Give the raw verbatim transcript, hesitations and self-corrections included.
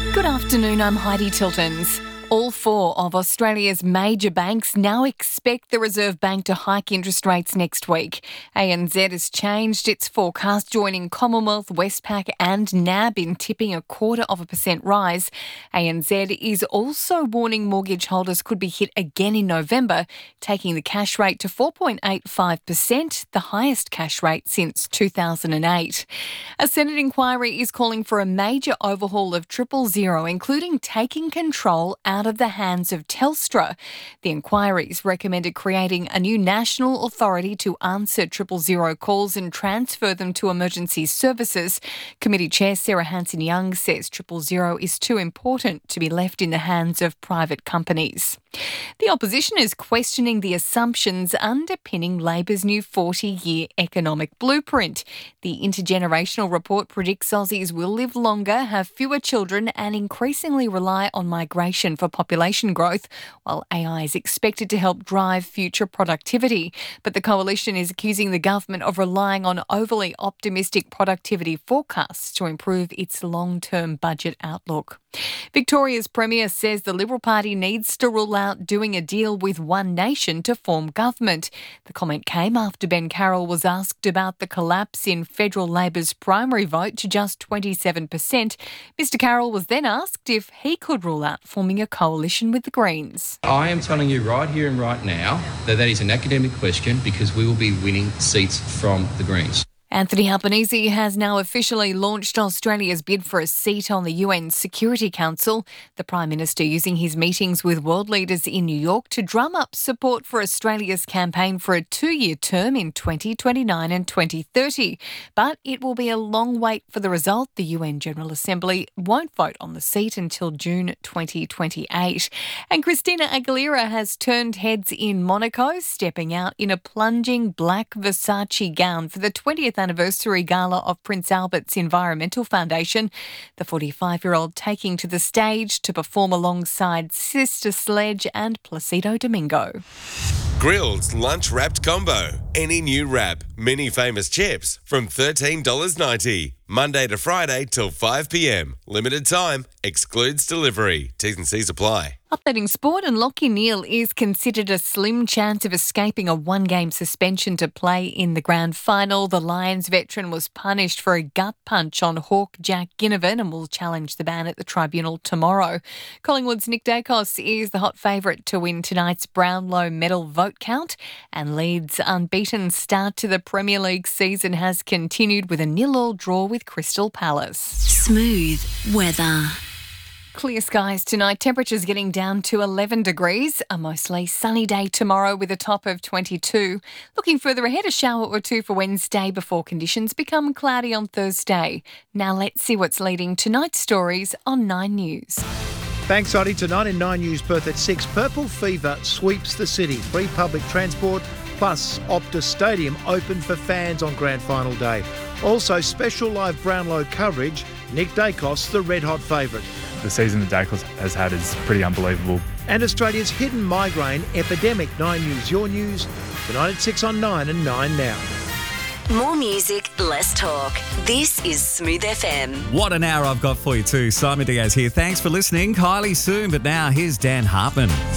Good afternoon, I'm Heidi Tiltons. All four of Australia's major banks now expect the Reserve Bank to hike interest rates next week. A N Z has changed its forecast, joining Commonwealth, Westpac and N A B in tipping a quarter of a percent rise. A N Z is also warning mortgage holders could be hit again in November, taking the cash rate to four point eight five percent, the highest cash rate since two thousand eight. A Senate inquiry is calling for a major overhaul of Triple Zero, including taking control out of the hands of Telstra. The inquiry's recommended creating a new national authority to answer Triple Zero calls and transfer them to emergency services. Committee Chair Sarah Hanson-Young says Triple Zero is too important to be left in the hands of private companies. The opposition is questioning the assumptions underpinning Labor's new forty-year economic blueprint. The intergenerational report predicts Aussies will live longer, have fewer children and increasingly rely on migration for population growth, while A I is expected to help drive future productivity. But the coalition is accusing the government of relying on overly optimistic productivity forecasts to improve its long-term budget outlook. Victoria's Premier says the Liberal Party needs to rule out doing a deal with One Nation to form government. The comment came after Ben Carroll was asked about the collapse in federal Labor's primary vote to just twenty-seven percent. Mister Carroll was then asked if he could rule out forming a coalition with the Greens. I am telling you right here and right now that that is an academic question because we will be winning seats from the Greens. Anthony Albanese has now officially launched Australia's bid for a seat on the U N Security Council. The Prime Minister using his meetings with world leaders in New York to drum up support for Australia's campaign for a two-year term in twenty twenty-nine and twenty thirty. But it will be a long wait for the result. The U N General Assembly won't vote on the seat until June twenty twenty-eight. And Christina Aguilera has turned heads in Monaco, stepping out in a plunging black Versace gown for the twentieth anniversary gala of Prince Albert's Environmental Foundation. The forty-five-year-old taking to the stage to perform alongside Sister Sledge and Placido Domingo. Grilled lunch wrapped combo. Any new wrap, mini famous chips from thirteen dollars ninety. Monday to Friday till five p.m. Limited time. Excludes delivery. T's and C's apply. Updating sport, and Lachie Neale is considered a slim chance of escaping a one-game suspension to play in the grand final. The Lions veteran was punished for a gut punch on Hawk Jack Ginnivan and will challenge the ban at the tribunal tomorrow. Collingwood's Nick Dacos is the hot favourite to win tonight's Brownlow medal vote count, and Leeds' unbeaten start to the Premier League season has continued with a nil-all draw with Crystal Palace. Smooth weather. Clear skies tonight, temperatures getting down to eleven degrees. A mostly sunny day tomorrow with a top of twenty-two. Looking further ahead, a shower or two for Wednesday before conditions become cloudy on Thursday. Now let's see what's leading tonight's stories on Nine News. Thanks, Oddy. Tonight in Nine News, Perth at six, Purple Fever sweeps the city. Free public transport plus Optus Stadium open for fans on grand final day. Also, special live Brownlow coverage. Nick Dacos, the red-hot favourite. The season that Dacos has had is pretty unbelievable. And Australia's hidden migraine epidemic. Nine News, your news. Tonight at six on Nine and Nine now. More music, less talk. This is Smooth F M. What an hour I've got for you too. Simon Diaz here. Thanks for listening. Kylie soon, but now here's Dan Hartman.